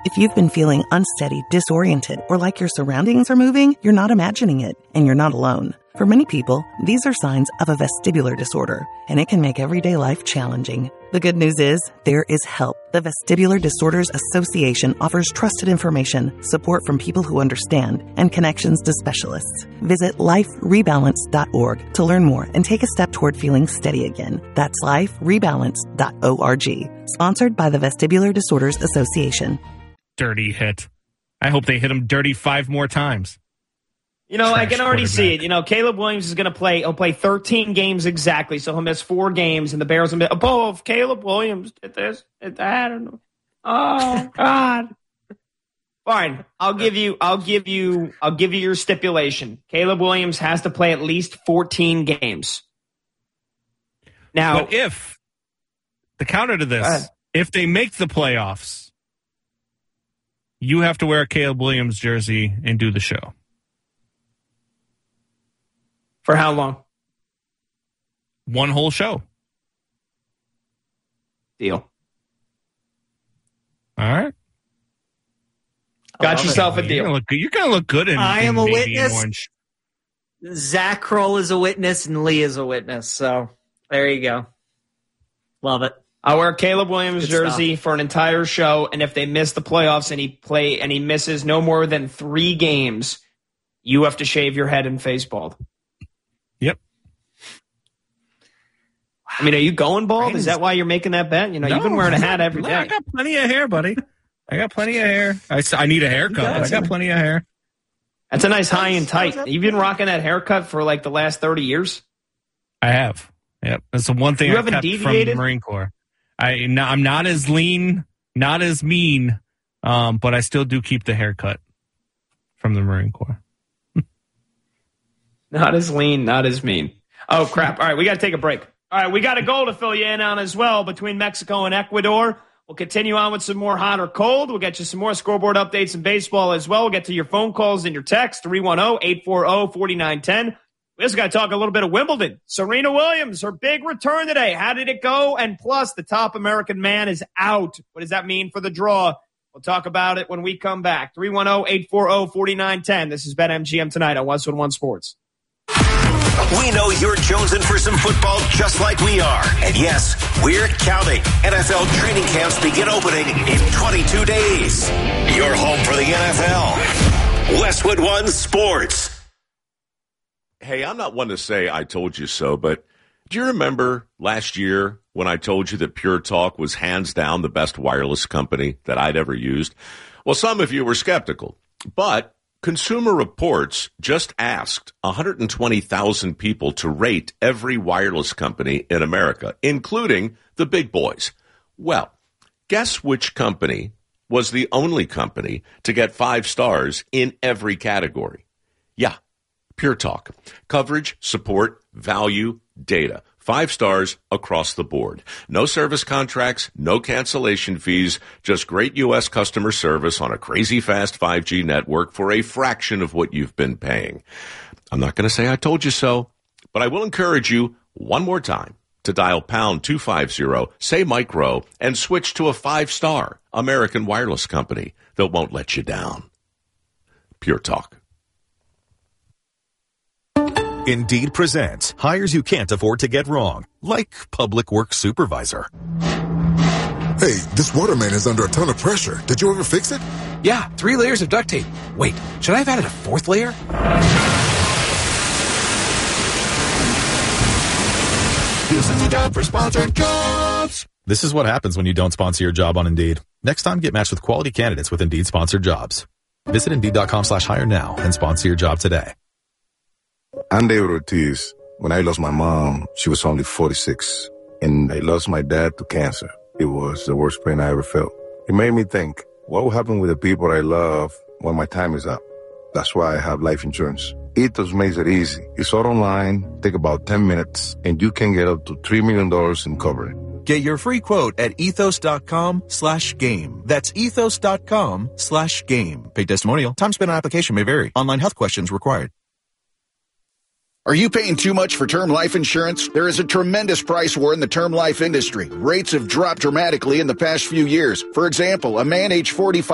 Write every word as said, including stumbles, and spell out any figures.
If you've been feeling unsteady, disoriented, or like your surroundings are moving, you're not imagining it, and you're not alone. For many people, these are signs of a vestibular disorder, and it can make everyday life challenging. The good news is, there is help. The Vestibular Disorders Association offers trusted information, support from people who understand, and connections to specialists. Visit life rebalance dot org to learn more and take a step toward feeling steady again. That's life rebalance dot org. Sponsored by the Vestibular Disorders Association. Dirty hit. I hope they hit him dirty five more times. You know, Trash I can already see it. You know, Caleb Williams is going to play. He'll play thirteen games exactly, so he'll miss four games, and the Bears will miss. Oh, if Caleb Williams did this, did that, I don't know. Oh God. Fine, I'll give you. I'll give you. I'll give you your stipulation. Caleb Williams has to play at least fourteen games. Now, but if the counter to this, if they make the playoffs, you have to wear a Caleb Williams jersey and do the show. For how long? One whole show. Deal. All right. Got yourself it. a deal. You're gonna look, you're gonna look good in I in am a witness. Orange. Zach Kroll is a witness, and Lee is a witness. So there you go. Love it. I'll wear Caleb Williams' Good jersey stuff. for an entire show, and if they miss the playoffs and he play and he misses no more than three games, you have to shave your head and face bald. Yep. I mean, are you going bald? Brandon's, Is that why you're making that bet? You know, no, you've been wearing a hat every no, day. I got plenty of hair, buddy. I got plenty of hair. I, I need a haircut. But I got plenty of hair. That's a nice high and tight. You've been rocking that haircut for like the last thirty years? I have. Yep. That's the one thing you I kept deviated? from the Marine Corps. I, no, I'm not as lean, not as mean, um, but I still do keep the haircut from the Marine Corps. Not as lean, not as mean. Oh, crap. All right, we got to take a break. All right, we got a goal to fill you in on as well between Mexico and Ecuador. We'll continue on with some more hot or cold. We'll get you some more scoreboard updates in baseball as well. We'll get to your phone calls and your text, three one zero, eight four zero, four nine one zero. We also got to talk a little bit of Wimbledon. Serena Williams, her big return today. How did it go? And plus, the top American man is out. What does that mean for the draw? We'll talk about it when we come back. three one zero, eight four zero, four nine one zero. This is BetMGM tonight on Westwood One Sports. We know you're jonesing for some football just like we are. And yes, we're counting. N F L training camps begin opening in twenty-two days. You're home for the N F L. Westwood One Sports. Hey, I'm not one to say I told you so, but do you remember last year when I told you that Pure Talk was hands down the best wireless company that I'd ever used? Well, some of you were skeptical, but Consumer Reports just asked one hundred twenty thousand people to rate every wireless company in America, including the big boys. Well, guess which company was the only company to get five stars in every category? Yeah, Pure Talk. Coverage, support, value, data. Five stars across the board. No service contracts, no cancellation fees, just great U S customer service on a crazy fast five G network for a fraction of what you've been paying. I'm not going to say I told you so, but I will encourage you one more time to dial pound two fifty, say micro, and switch to a five-star American wireless company that won't let you down. Pure Talk. Indeed presents hires you can't afford to get wrong, like public works supervisor. Hey, this waterman is under a ton of pressure. Did you ever fix it? Yeah, three layers of duct tape. Wait, should I have added a fourth layer? This is a job for sponsored jobs. This is what happens when you don't sponsor your job on Indeed. Next time, get matched with quality candidates with Indeed sponsored jobs. Visit Indeed.com slash hire now and sponsor your job today. I'm David Ortiz. When I lost my mom, she was only forty-six. And I lost my dad to cancer. It was the worst pain I ever felt. It made me think, what will happen with the people I love when my time is up? That's why I have life insurance. Ethos makes it easy. It's all online, take about ten minutes, and you can get up to three million dollars in coverage. Get your free quote at ethos.com slash game. That's ethos.com slash game. Paid testimonial. Time spent on application may vary. Online health questions required. Are you paying too much for term life insurance? There is a tremendous price war in the term life industry. Rates have dropped dramatically in the past few years. For example, a man age forty-five